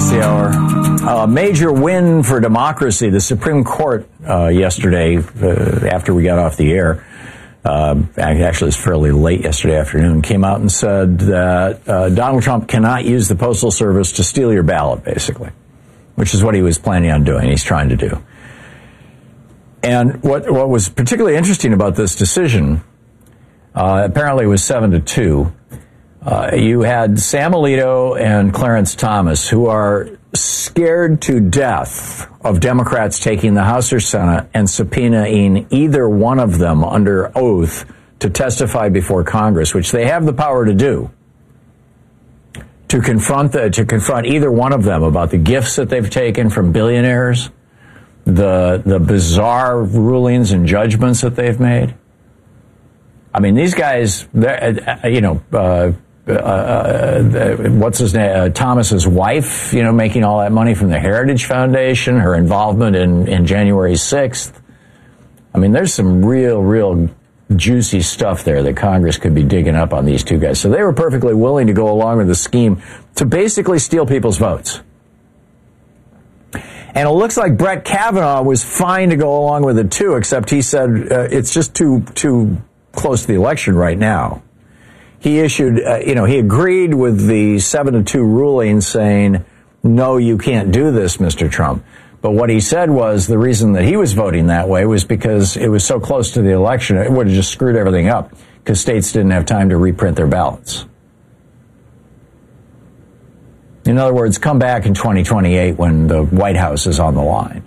past the hour. A major win for democracy. The Supreme Court yesterday, after we got off the air, actually it was fairly late yesterday afternoon, came out and said that Donald Trump cannot use the Postal Service to steal your ballot, basically, which is what he was planning on doing. He's trying to do. And what was particularly interesting about this decision, apparently it was 7-2. You had Sam Alito and Clarence Thomas, who are scared to death of Democrats taking the House or Senate and subpoenaing either one of them under oath to testify before Congress, which they have the power to do, to confront either one of them about the gifts that they've taken from billionaires, the bizarre rulings and judgments that they've made. I mean, these guys, what's his name? Thomas's wife, making all that money from the Heritage Foundation, her involvement in January 6th. I mean, there's some real juicy stuff there that Congress could be digging up on these two guys. So they were perfectly willing to go along with the scheme to basically steal people's votes. And it looks like Brett Kavanaugh was fine to go along with it too, except he said it's just too close to the election right now. He issued, he agreed with the 7-2 ruling saying, no, you can't do this, Mr. Trump. But what he said was the reason that he was voting that way was because it was so close to the election, it would have just screwed everything up because states didn't have time to reprint their ballots. In other words, come back in 2028 when the White House is on the line.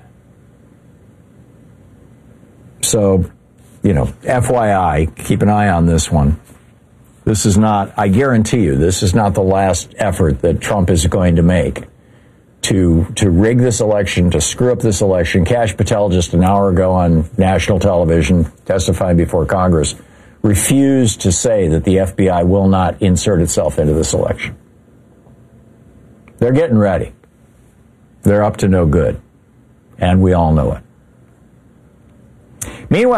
So, FYI, keep an eye on this one. This is not, I guarantee you, this is not the last effort that Trump is going to make to rig this election, to screw up this election. Kash Patel just an hour ago on national television testifying before Congress refused to say that the FBI will not insert itself into this election. They're getting ready. They're up to no good. And we all know it. Meanwhile,